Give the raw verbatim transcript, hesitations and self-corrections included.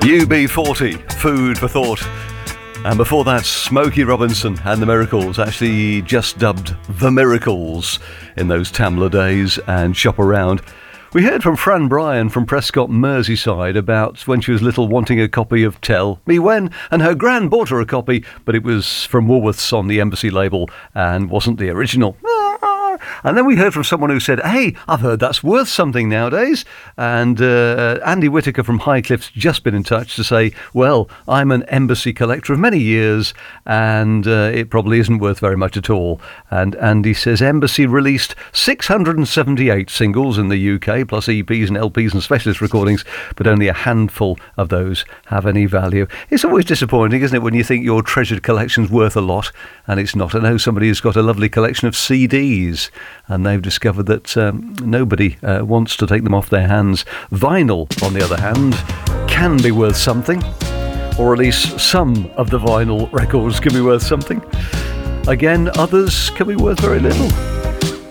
U B forty, Food for Thought. And before that, Smokey Robinson and the Miracles, actually just dubbed The Miracles in those Tamla days and Shop Around. We heard from Fran Bryan from Prescott, Merseyside, about when she was little wanting a copy of Tell Me When, and her gran bought her a copy, but it was from Woolworths on the Embassy label and wasn't the original. And then we heard from someone who said, hey, I've heard that's worth something nowadays. And uh, Andy Whitaker from Highcliff's just been in touch to say, well, I'm an Embassy collector of many years, and uh, it probably isn't worth very much at all. And Andy says Embassy released six hundred seventy-eight singles in the U K, plus E Ps and L Ps and specialist recordings, but only a handful of those have any value. It's always disappointing, isn't it, when you think your treasured collection's worth a lot, and it's not. I know somebody who's got a lovely collection of C Ds, and they've discovered that um, nobody uh, wants to take them off their hands. Vinyl, on the other hand, can be worth something, or at least some of the vinyl records can be worth something. Again, others can be worth very little.